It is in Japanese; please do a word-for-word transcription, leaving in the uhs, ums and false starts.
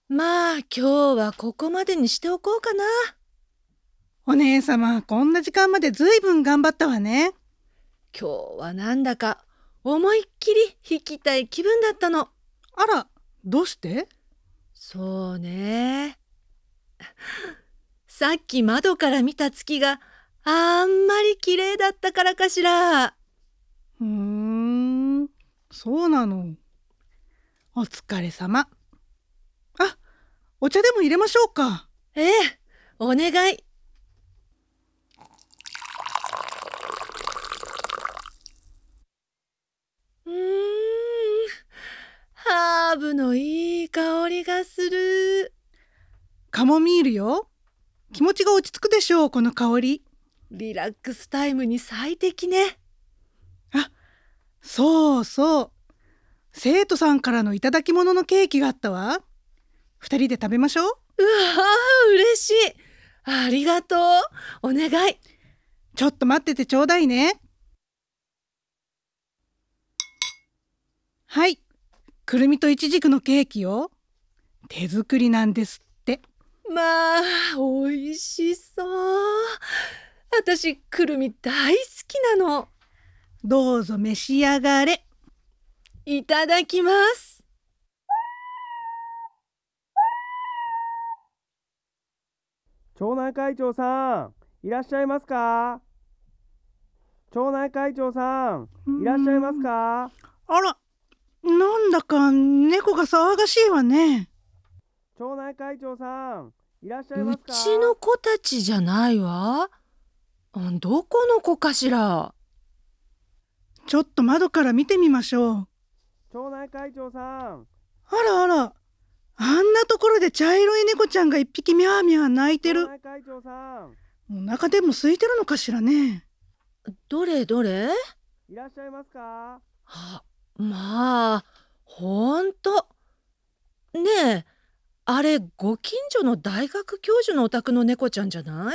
まあ、今日はここまでにしておこうかな。 お姉様、こんな時間までずいぶん頑張ったわね。 今日はなんだか思いっきり弾きたい気分だったの。 あら、どうして？ そうね。さっき窓から見た月があんまり綺麗だったからかしら。 うーん、そうなの。お疲れ様。あ、お茶でも入れましょうか。 ええ、お願い。うーん、ハーブのいい香りがする。 カモミールよ。気持ちが落ち着くでしょう、この香り。 リラックスタイムに最適ね。 あ、そうそう。生徒さんからのいただき物のケーキがあったわ。二人で食べましょう。 うわあ、嬉しい。ありがとう。お願い。 ちょっと待っててちょうだいね。はい。くるみといちじくのケーキよ。手作りなんですって。 まあ、美味しそう。私、くるみ大好きなの。 どうぞ召し上がれ。 いただきます。 町内会長さん、いらっしゃいますか？町内会長さん、いらっしゃいますか？ あら、なんだか猫が騒がしいわね。 町内会長さん、いらっしゃいうますか？ ちの子たちじゃないわ。どこの子かしら。 ちょっと窓から見てみましょう。 町内会長さん。 あらあら、あんなところで茶色い猫ちゃんが一匹ミャーミャー泣いてる。 町内会長さん。 お腹でも空いてるのかしらね。 どれどれ？ いらっしゃいますか？ あ、まあ、ほんと。ねえ、あれご近所の大学教授のお宅の猫ちゃんじゃない？